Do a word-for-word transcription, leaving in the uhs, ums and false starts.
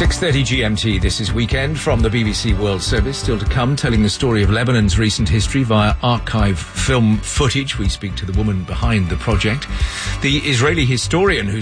six thirty G M T, this is Weekend from the B B C World Service. Still to come, telling the story of Lebanon's recent history via archive film footage. We speak to the woman behind the project. The Israeli historian who